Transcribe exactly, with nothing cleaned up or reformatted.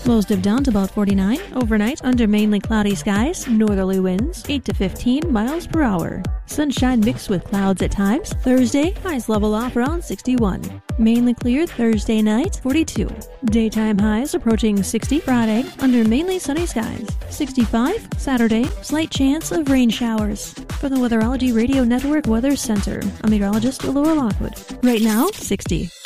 Lows dip down to about forty-nine. Overnight, under mainly cloudy skies, northerly winds, eight to fifteen miles per hour. Sunshine mixed with clouds at times. Thursday, highs level off around sixty-one. Mainly clear Thursday night, forty-two. Daytime highs approaching sixty. Friday, under mainly sunny skies, sixty-five. Saturday, slight chance of rain showers. For the Weatherology Radio Network Weather Center, I'm meteorologist Laura Lockwood. Right now, sixty.